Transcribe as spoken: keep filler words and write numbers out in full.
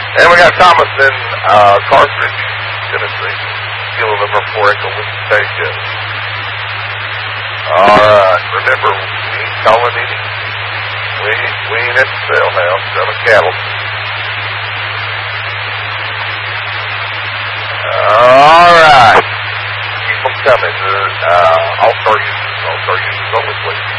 And we got Thomas in uh, Carthage, Tennessee. Kilo number four Echo Whiskey Station. Alright, remember, we ain't calling any. We, we ain't at the sale house, selling cattle. Alright. Keep them coming. Uh, All-Star users, All-Star users only, please.